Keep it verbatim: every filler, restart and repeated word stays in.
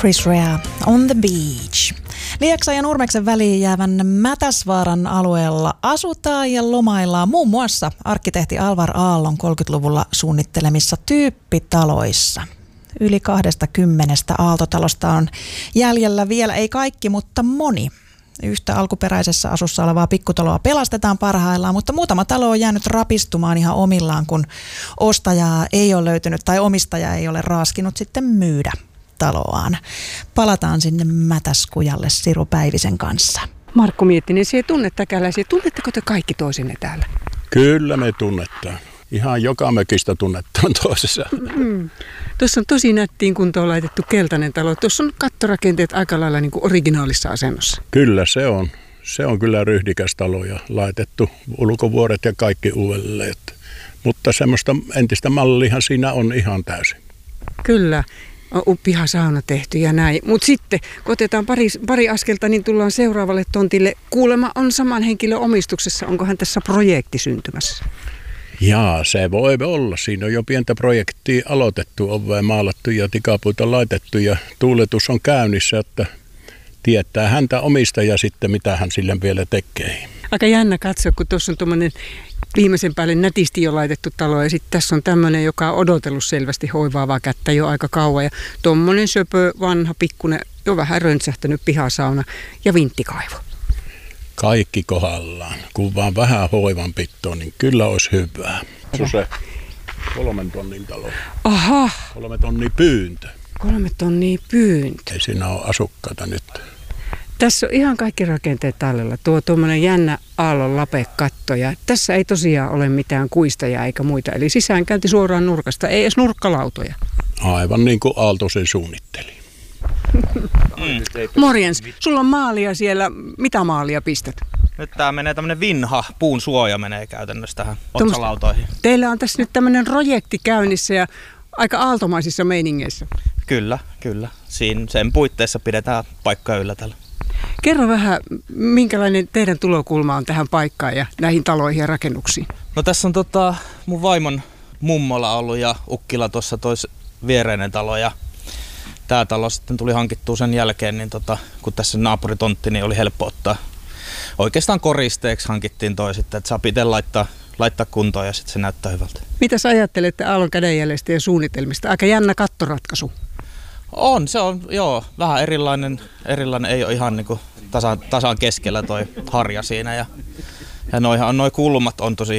Chris Rea, On the Beach. Lieksan ja Nurmeksen väliin jäävän Mätäsvaaran alueella asutaan ja lomaillaan muun muassa arkkitehti Alvar Aallon kolmekymmentäluvulla suunnittelemissa tyyppitaloissa. Yli kahdesta kymmenestä aaltotalosta on jäljellä vielä, ei kaikki, mutta moni. Yhtä alkuperäisessä asussa olevaa pikkutaloa pelastetaan parhaillaan, mutta muutama talo on jäänyt rapistumaan ihan omillaan, kun ostajaa ei ole löytynyt tai omistaja ei ole raaskinut sitten myydä taloaan. Palataan sinne Mätäskujalle Siru Päivisen kanssa. Markku Miettinen, sinä tunnet täkäläisiä. Tunnetteko te kaikki toisenne täällä? Kyllä me tunnetaan. Ihan joka mökistä tunnetaan toisessa. Mm. Tuossa on tosi nättiin kuntoon laitettu keltainen talo. Tuossa on kattorakenteet aika lailla niin kuin originaalissa asennossa. Kyllä se on. Se on kyllä ryhdikäs talo ja laitettu ulkovuoret ja kaikki uudelleen. Mutta semmoista entistä mallihan siinä on ihan täysin. Kyllä. On pihasauna tehty ja näin. Mutta sitten, kun otetaan pari, pari askelta, niin tullaan seuraavalle tontille. Kuulemma on saman henkilön omistuksessa. Onkohan tässä projekti syntymässä? Jaa, se voi olla. Siinä on jo pientä projektia aloitettu, ovea maalattu ja tikapuita laitettu ja tuuletus on käynnissä, että tietää häntä omistaja sitten, mitä hän sille vielä tekee. Aika jännä katsoa, kun tuossa on tuommoinen viimeisen päälle nätisti jo laitettu talo ja sitten tässä on tämmöinen, joka on odotellut selvästi hoivaavaa kättä jo aika kauan ja tuommoinen söpö, vanha, pikkunen, jo vähän röntsähtänyt pihasauna ja vinttikaivo. Kaikki kohdallaan. Kun vaan vähän hoivan pittoon, niin kyllä olisi hyvää. Se on se kolmen tonnin talo. Aha. Kolme tonnia pyyntö. Kolme tonnia pyyntö. Ei siinä ole asukkaita nyt. Tässä on ihan kaikki rakenteet tallella. Tuo tuommoinen jännä aallon lapekatto. Ja tässä ei tosiaan ole mitään kuistajia eikä muita. Eli sisäänkäynti suoraan nurkasta. Ei edes nurkkalautoja. Aivan niin kuin Aalto sen suunnitteli. Mm. Morjens, sulla on maalia siellä. Mitä maalia pistät? Nyt tää menee tämmönen vinha, puun suoja menee käytännössä tähän otsalautoihin. Teillä on tässä nyt tämmönen projekti käynnissä ja aika aaltomaisissa meiningeissä. Kyllä, kyllä. Siinä sen puitteissa pidetään paikkaa yllä täällä. Kerro vähän, minkälainen teidän tulokulma on tähän paikkaan ja näihin taloihin ja rakennuksiin? No tässä on tota mun vaimon mummola ollut ja ukkila tuossa tois viereinen talo ja tää talo sitten tuli hankittua sen jälkeen, niin tota, kun tässä naapuritontti, niin oli helppo ottaa. Oikeastaan koristeeksi hankittiin toi sitten, että saa itse laittaa, laittaa kuntoon ja sitten se näyttää hyvältä. Mitä sä ajattelette Aallon kädenjäljestä ja suunnitelmista? Aika jännä kattoratkaisu. On, se on joo, vähän erilainen, erilainen ei ole ihan niin kuin tasan, tasan keskellä toi harja siinä ja, ja noihan, noi kulmat on tosi